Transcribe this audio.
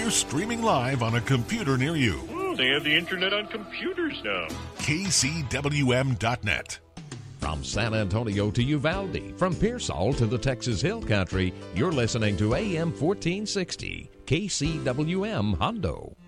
or streaming live on a computer near you. Oh, they have the internet on computers now. KCWM.net. From San Antonio to Uvalde, from Pearsall to the Texas Hill Country, you're listening to AM 1460, KCWM Hondo.